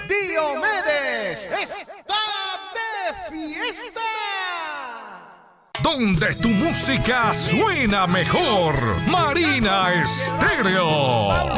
Diomedes está de fiesta. Donde tu música suena mejor. Marina Estéreo.